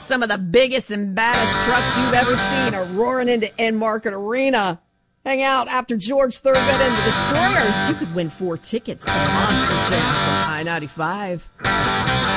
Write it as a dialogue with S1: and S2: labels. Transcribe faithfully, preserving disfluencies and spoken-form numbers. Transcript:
S1: Some of the biggest and baddest trucks you've ever seen are roaring into Enmarket Arena. Hang out after George Thorogood and the Destroyers. You could win four tickets to Monster Jam from I ninety-five.